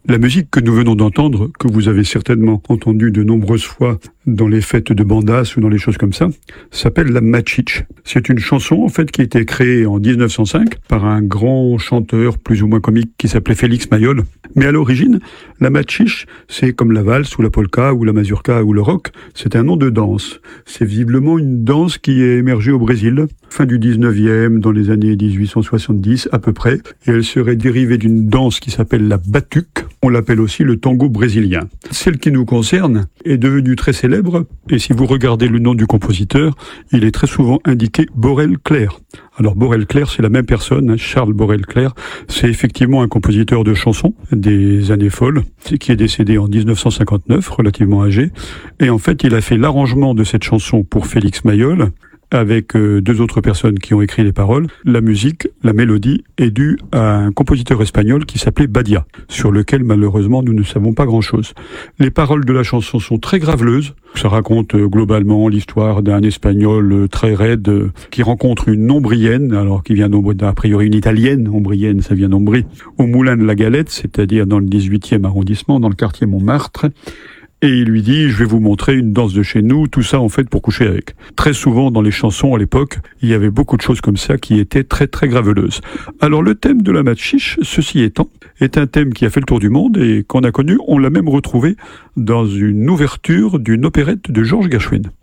La musique que nous venons d'entendre, que vous avez certainement entendue de nombreuses fois dans les fêtes de bandas ou dans les choses comme ça, s'appelle la Machiche. C'est une chanson en fait qui a été créée en 1905 par un grand chanteur plus ou moins comique qui s'appelait Félix Mayol. Mais à l'origine, la Machiche, c'est comme la valse ou la polka ou la mazurka ou le rock, c'est un nom de danse. C'est visiblement une danse qui est émergée au Brésil, fin du 19e, dans les années 1870 à peu près, et elle serait dérivée d'une danse qui s'appelle la batuque. On l'appelle aussi le tango brésilien. Celle qui nous concerne est devenue très célèbre, et si vous regardez le nom du compositeur, il est très souvent indiqué Borel-Clair. Alors Borel-Clair, c'est la même personne, Charles Borel-Clair, c'est effectivement un compositeur de chansons des années folles, qui est décédé en 1959, relativement âgé, et en fait il a fait l'arrangement de cette chanson pour Félix Mayol, avec deux autres personnes qui ont écrit les paroles. La musique, la mélodie, est due à un compositeur espagnol qui s'appelait Badia, sur lequel malheureusement nous ne savons pas grand-chose. Les paroles de la chanson sont très graveleuses. Ça raconte globalement l'histoire d'un Espagnol très raide qui rencontre une ombrienne, alors qui vient a priori une italienne, ombrienne, ça vient d'Ombrie, au Moulin de la Galette, c'est-à-dire dans le 18e arrondissement, dans le quartier Montmartre. Et il lui dit, je vais vous montrer une danse de chez nous, tout ça en fait pour coucher avec. Très souvent dans les chansons à l'époque, il y avait beaucoup de choses comme ça qui étaient très très graveleuses. Alors le thème de la Machiche, ceci étant, est un thème qui a fait le tour du monde et qu'on a connu, on l'a même retrouvé dans une ouverture d'une opérette de Georges Gershwin.